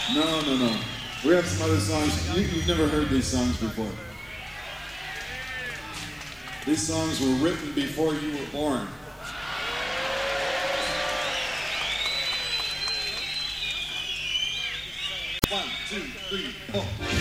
No, no, no. We have some other songs. You've never heard these songs before. These songs were written before you were born. One, two, three, four.